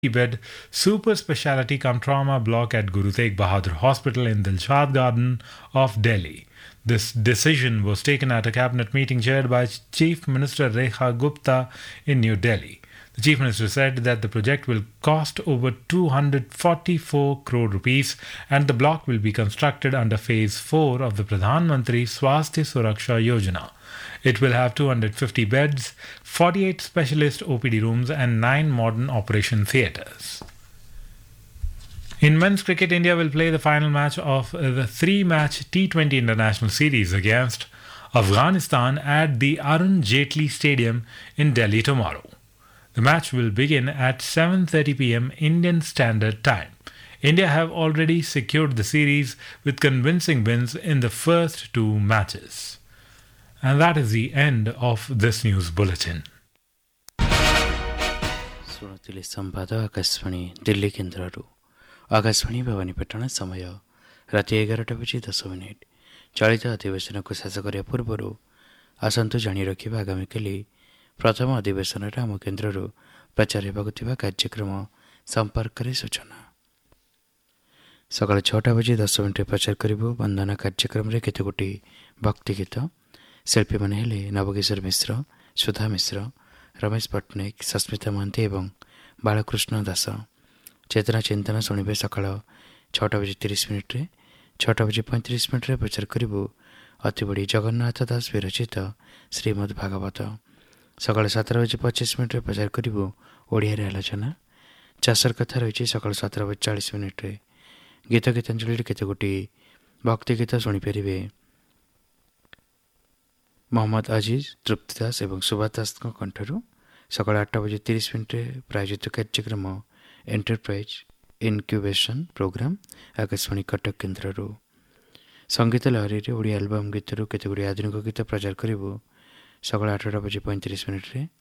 bed super specialty cum trauma block at Guru Tegh Bahadur Hospital in Dilshad Garden of Delhi. This decision was taken at a cabinet meeting chaired by Chief Minister Rekha Gupta in New Delhi. The Chief Minister said that the project will cost over 244 crore rupees and the block will be constructed under phase 4 of the Pradhan Mantri Swasthya Suraksha Yojana. It will have 250 beds, 48 specialist OPD rooms and 9 modern operation theatres. In men's cricket, India will play the final match of the 3-match T20 International Series against Afghanistan at the Arun Jaitley Stadium in Delhi tomorrow. The match will begin at 7:30 p.m. Indian Standard Time. India have already secured the series with convincing wins in the first 2 matches. And that is the end of this news bulletin. ଶୁଣୁଥିଲେ ସମ୍ବାଦ ଆକାଶବାଣୀ ଦିଲ୍ଲୀ କେନ୍ଦ୍ରରୁ। ଆକାଶବାଣୀ ଭବାନୀପାଟଣା ସମୟ ରାତି 11:10। ଚଳିତ ଅଧିବେଶନକୁ ଶେଷ କରିବା ପୂର୍ବରୁ ଆସନ୍ତୁ ଜାଣି ରଖିବା ଆଗାମୀକାଲି ପ୍ରଥମ ଅଧିବେଶନରେ ଆମ କେନ୍ଦ୍ରରୁ ପ୍ରଚାର ହେବାକୁ ଥିବା କାର୍ଯ୍ୟକ୍ରମ ସମ୍ପର୍କରେ ସୂଚନା। ସକାଳ 6:10 ପ୍ରଚାର କରିବୁ ବନ୍ଦନା କାର୍ଯ୍ୟକ୍ରମରେ କେତେଗୋଟି ଭକ୍ତି ଗୀତ। ଶିଳ୍ପୀମାନେ ହେଲେ ନବକିଶୋର ମିଶ୍ର, ସୁଧା ମିଶ୍ର, ରମେଶ ପଟ୍ଟନାୟକ, ସସ୍ମିତା ମହାନ୍ତି ଏବଂ ବାଳକୃଷ୍ଣ ଦାସ। ଚେତନା ଚିନ୍ତନ ଶୁଣିବେ ସକାଳ 6:30। 6:35 ପ୍ରଚାର କରିବୁ ଅତିବଡ଼ି ଜଗନ୍ନାଥ ଦାସ ବିରଚିତ ଶ୍ରୀମଦ୍ ଭାଗବତ। ସକାଳ 7:25 ପ୍ରଚାର କରିବୁ ଓଡ଼ିଆରେ ଆଲୋଚନା। ଚାଷର କଥା ରହିଛି ସକାଳ 7:40। ଗୀତ ଗୀତାଞ୍ଜଳିରେ କେତେଗୋଟି ଭକ୍ତି ଗୀତ ଶୁଣିପାରିବେ। ମହମ୍ମଦ ଅଜିଜ, ତୃପ୍ତି ଦାସ ଏବଂ ସୁଭାଷ ଦାସଙ୍କ କଣ୍ଠରୁ। ସକାଳ 8:30 ପ୍ରାୟୋଜିତ କାର୍ଯ୍ୟକ୍ରମ enterprise incubation programme Akashvani Cuttack କେନ୍ଦ୍ରରୁ। ସଙ୍ଗୀତ ଲହରୀରେ ଓଡ଼ିଆ ଆଲବମ୍ ଗୀତରୁ କେତେଗୁଡ଼ିଏ ଆଧୁନିକ ଗୀତ ପ୍ରଚାର କରିବୁ ସକାଳ 8:35।